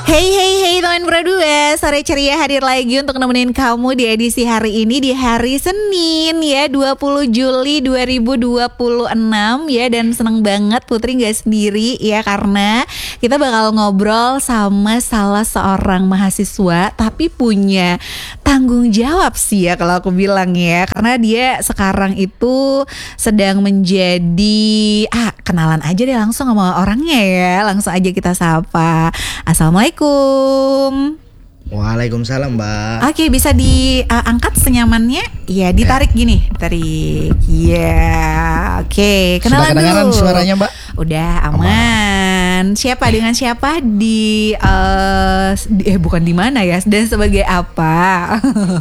Hey hey hey teman berdua, sore ceria hadir lagi untuk nemenin kamu di edisi hari ini di hari Senin ya 20 Juli 2026 ya. Dan seneng banget Putri gak sendiri ya, karena kita bakal ngobrol sama salah seorang mahasiswa tapi punya tanggung jawab sih ya kalau aku bilang ya. Karena dia sekarang itu sedang menjadi kenalan aja deh langsung sama orangnya ya. Langsung aja kita sapa. Assalamualaikum. Waalaikumsalam, Mbak. Oke, bisa diangkat senyamannya? Ya, ditarik gini, ditarik. Ya, oke. Kenalan Sudah kedengaran dulu. suaranya, Mbak? Udah aman. Siapa dengan siapa bukan di mana ya? Dan sebagai apa?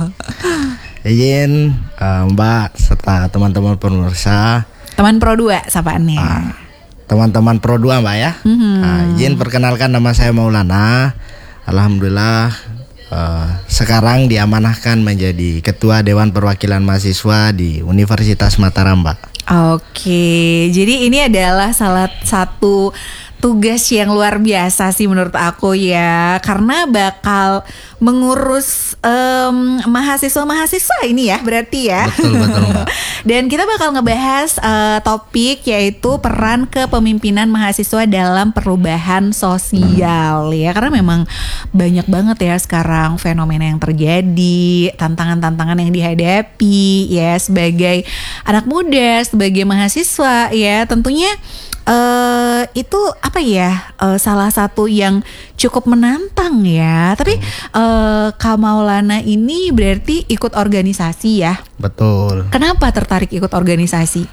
Izin Mbak serta teman-teman pemirsa. Teman Pro 2 sapaannya. Teman-teman Pro 2 Mbak ya. Izin perkenalkan, nama saya Maulana. Alhamdulillah sekarang diamanahkan menjadi Ketua Dewan Perwakilan Mahasiswa di Universitas Mataram, Mbak. Oke, jadi ini adalah salah satu tugas yang luar biasa sih menurut aku ya, karena bakal mengurus mahasiswa-mahasiswa ini ya, berarti ya. Betul Mbak. Dan kita bakal ngebahas topik yaitu peran kepemimpinan mahasiswa dalam perubahan sosial ya, karena memang banyak banget ya sekarang fenomena yang terjadi, tantangan-tantangan yang dihadapi ya sebagai anak muda, sebagai mahasiswa ya. Tentunya itu salah satu yang cukup menantang ya. Tapi Kak Maulana ini berarti ikut organisasi ya? Betul. Kenapa tertarik ikut organisasi?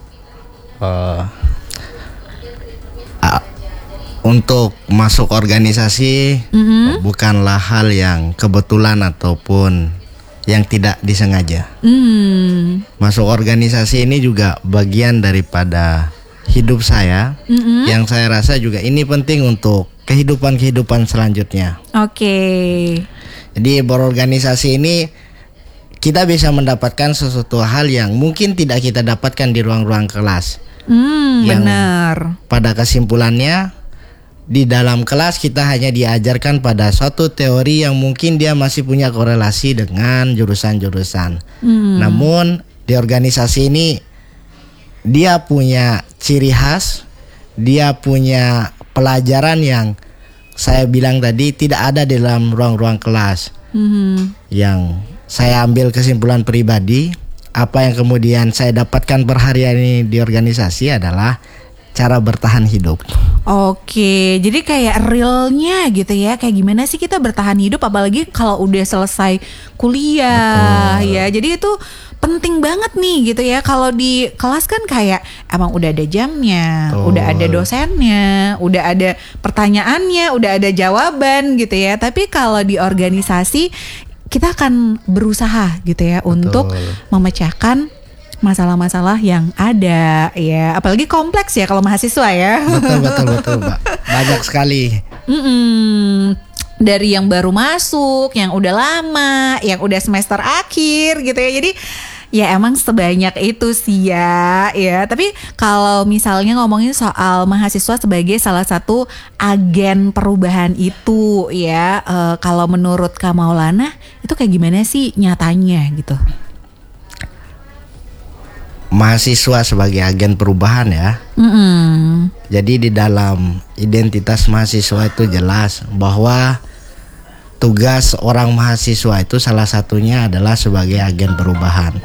Untuk masuk organisasi bukanlah hal yang kebetulan ataupun yang tidak disengaja. Masuk organisasi ini juga bagian daripada hidup saya, yang saya rasa juga ini penting untuk kehidupan selanjutnya. Oke. Jadi berorganisasi ini kita bisa mendapatkan sesuatu hal yang mungkin tidak kita dapatkan di ruang-ruang kelas. Benar. Pada kesimpulannya, di dalam kelas kita hanya diajarkan pada suatu teori yang mungkin dia masih punya korelasi dengan jurusan-jurusan. Namun di organisasi ini dia punya ciri khas, dia punya pelajaran yang saya bilang tadi tidak ada di dalam ruang-ruang kelas. Yang saya ambil kesimpulan pribadi, apa yang kemudian saya dapatkan per hari ini di organisasi adalah cara bertahan hidup. Oke, jadi kayak realnya gitu ya, kayak gimana sih kita bertahan hidup apalagi kalau udah selesai kuliah. Betul. Ya. Jadi itu penting banget nih gitu ya. Kalau di kelas kan kayak emang udah ada jamnya, udah ada dosennya, udah ada pertanyaannya, udah ada jawaban gitu ya. Tapi kalau di organisasi kita akan berusaha gitu ya untuk memecahkan masalah-masalah yang ada ya, apalagi kompleks ya kalau mahasiswa ya. Betul Mbak. Banyak sekali. Dari yang baru masuk, yang udah lama, yang udah semester akhir gitu ya. Jadi ya emang sebanyak itu sih ya. Tapi kalau misalnya ngomongin soal mahasiswa sebagai salah satu agen perubahan itu ya, kalau menurut Kak Maulana itu kayak gimana sih nyatanya gitu? Mahasiswa sebagai agen perubahan ya. Jadi di dalam identitas mahasiswa itu jelas bahwa tugas orang mahasiswa itu salah satunya adalah sebagai agen perubahan.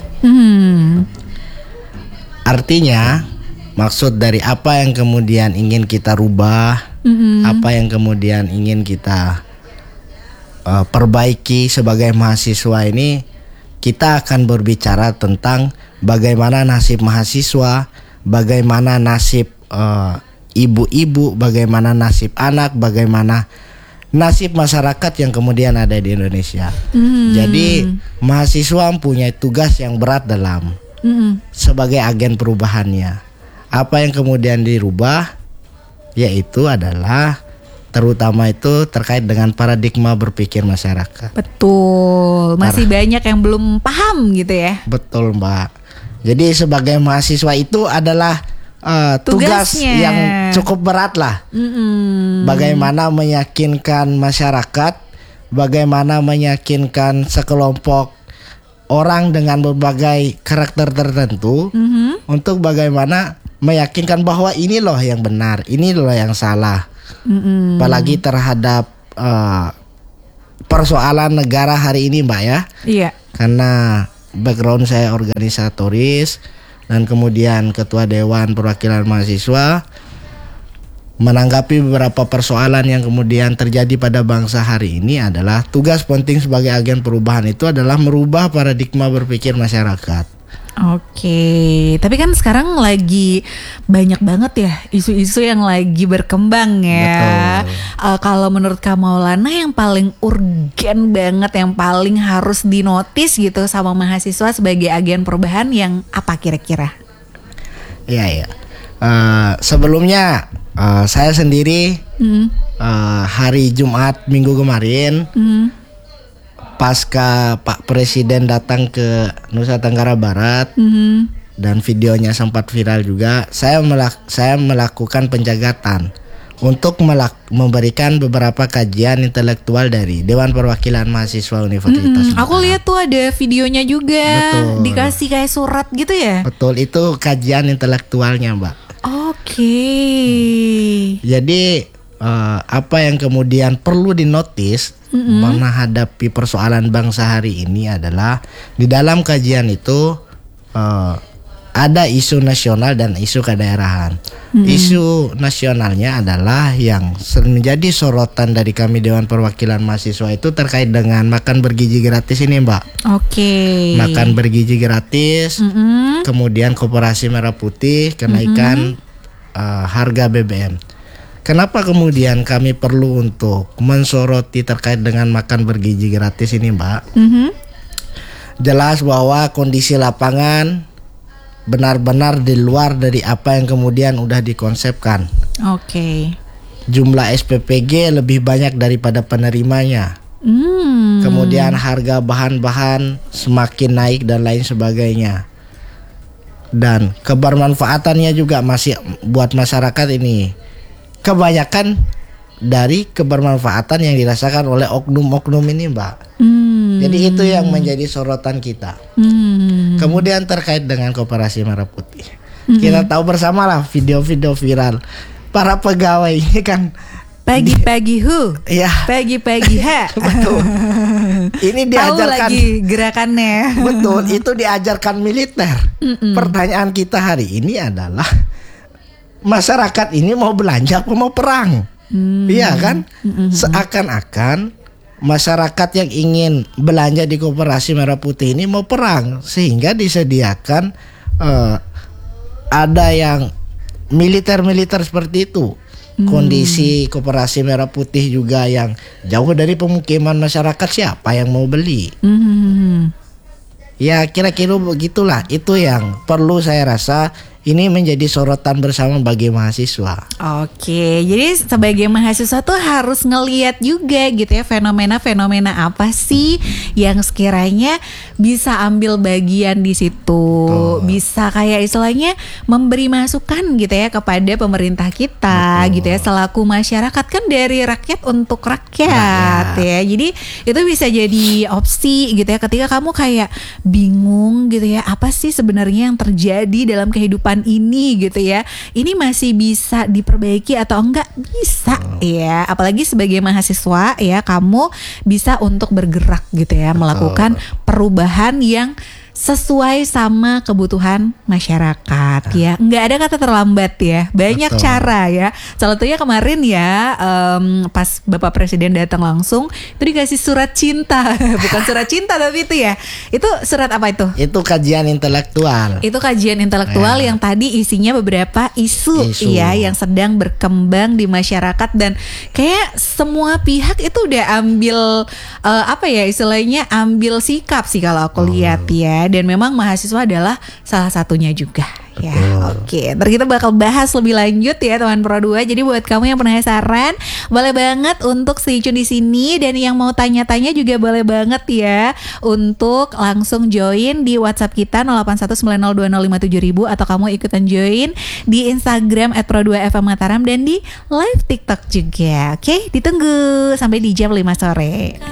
Artinya maksud dari apa yang kemudian ingin kita rubah, apa yang kemudian ingin kita perbaiki sebagai mahasiswa ini, kita akan berbicara tentang bagaimana nasib mahasiswa, bagaimana nasib ibu-ibu, bagaimana nasib anak, bagaimana nasib masyarakat yang kemudian ada di Indonesia. Jadi mahasiswa punya tugas yang berat dalam sebagai agen perubahannya. Apa yang kemudian dirubah yaitu adalah terutama itu terkait dengan paradigma berpikir masyarakat. Betul, masih banyak yang belum paham gitu ya. Betul Mbak. Jadi sebagai mahasiswa itu adalah tugas Tugasnya. yang cukup berat lah. Bagaimana meyakinkan masyarakat, bagaimana meyakinkan sekelompok orang dengan berbagai karakter tertentu untuk bagaimana meyakinkan bahwa ini loh yang benar, ini loh yang salah. Apalagi terhadap persoalan negara hari ini, Mbak ya. Iya. Karena background saya organisatoris dan kemudian ketua Dewan Perwakilan Mahasiswa, menanggapi beberapa persoalan yang kemudian terjadi pada bangsa hari ini adalah tugas penting sebagai agen perubahan itu adalah merubah paradigma berpikir masyarakat. Oke, tapi kan sekarang lagi banyak banget ya isu-isu yang lagi berkembang ya. Kalau menurut Kak Maulana yang paling urgen banget, yang paling harus dinotis gitu sama mahasiswa sebagai agen perubahan yang apa kira-kira? Iya. Sebelumnya saya sendiri hari Jumat minggu kemarin pasca Pak Presiden datang ke Nusa Tenggara Barat dan videonya sempat viral juga, saya melakukan penjagatan untuk memberikan beberapa kajian intelektual dari Dewan Perwakilan Mahasiswa Universitas. Aku lihat tuh ada videonya juga. Betul. Dikasih kayak surat gitu ya. Betul, itu kajian intelektualnya, Mbak. Oke. Jadi apa yang kemudian perlu dinotis menghadapi persoalan bangsa hari ini adalah di dalam kajian itu ada isu nasional dan isu kedaerahan. Isu nasionalnya adalah yang menjadi sorotan dari kami Dewan Perwakilan Mahasiswa itu terkait dengan makan bergizi gratis ini, Mbak. Oke. Makan bergizi gratis, kemudian Koperasi Merah Putih kenaikan harga BBM. Kenapa kemudian kami perlu untuk mensoroti terkait dengan makan bergizi gratis ini, Mbak? Jelas bahwa kondisi lapangan benar-benar di luar dari apa yang kemudian udah dikonsepkan. Oke. Jumlah SPPG lebih banyak daripada penerimanya. Kemudian harga bahan-bahan semakin naik dan lain sebagainya. Dan kebermanfaatannya juga masih buat masyarakat ini kebanyakan dari kebermanfaatan yang dirasakan oleh oknum-oknum ini, Mbak. Jadi itu yang menjadi sorotan kita. Kemudian terkait dengan Koperasi Merah Putih, kita tahu bersama lah video-video viral para pegawai ini kan pagi-pagi ya, pagi-pagi betul. Ini diajarkan. Tahu lagi gerakannya. Betul, itu diajarkan militer. Pertanyaan kita hari ini adalah masyarakat ini mau belanja apa mau perang? Iya kan? Seakan-akan masyarakat yang ingin belanja di Koperasi Merah Putih ini mau perang, sehingga disediakan ada yang militer-militer seperti itu. Kondisi Koperasi Merah Putih juga yang jauh dari pemukiman masyarakat, siapa yang mau beli? Ya kira-kira begitulah. Itu yang perlu saya rasa ini menjadi sorotan bersama bagi mahasiswa. Oke, jadi sebagai mahasiswa tuh harus ngeliat juga gitu ya fenomena-fenomena apa sih yang sekiranya bisa ambil bagian di situ, bisa kayak istilahnya memberi masukan gitu ya kepada pemerintah kita. Gitu ya, selaku masyarakat kan dari rakyat untuk rakyat ya. Jadi itu bisa jadi opsi gitu ya ketika kamu kayak bingung gitu ya, apa sih sebenarnya yang terjadi dalam kehidupan ini gitu ya, ini masih bisa diperbaiki atau enggak? Bisa ya, apalagi sebagai mahasiswa ya, kamu bisa untuk bergerak gitu ya, melakukan perubahan yang sesuai sama kebutuhan masyarakat ya. Nggak ada kata terlambat ya, banyak cara ya. Salah satunya kemarin ya, pas Bapak Presiden datang langsung itu dikasih surat cinta. Bukan surat cinta tapi itu ya, itu surat apa itu? Itu kajian intelektual. Itu kajian intelektual yang tadi isinya beberapa isu ya yang sedang berkembang di masyarakat, dan kayak semua pihak itu udah ambil apa ya istilahnya, ambil sikap sih kalau aku lihat ya. Dan memang mahasiswa adalah salah satunya juga Ya, oke. Ntar kita bakal bahas lebih lanjut ya teman Pro 2. Jadi buat kamu yang penasaran, boleh banget untuk stay tune di sini, dan yang mau tanya-tanya juga boleh banget ya untuk langsung join di WhatsApp kita 081902057000, atau kamu ikutan join di Instagram @pro2fm Mataram dan di live TikTok juga. Oke, ditunggu sampai di jam 5 sore.